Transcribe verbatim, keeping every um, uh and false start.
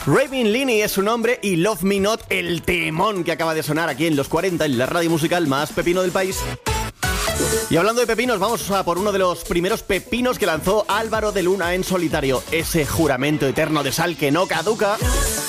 Raven Linney es su nombre y Love Me Not, el temón que acaba de sonar aquí en los cuarenta, en la radio musical más pepino del país. Y hablando de pepinos, vamos a por uno de los primeros pepinos que lanzó Álvaro de Luna en solitario, ese juramento eterno de sal que no caduca.